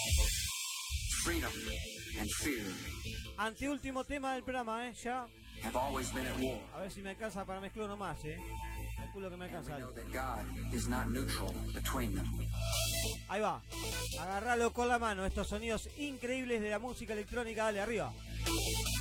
Freedom and fear Anteúltimo tema del programa, ya. have always been at war. A ver si me alcanza para mezclar uno más, Calculo que me And we alcanza. know that God is not neutral between them. Ahí va. Agarralo con la mano, estos sonidos increíbles de la música electrónica. Dale, arriba.